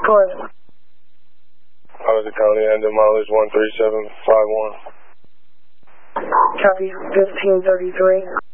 Correct. Honda County, and the mileage 13751. Copy 1533.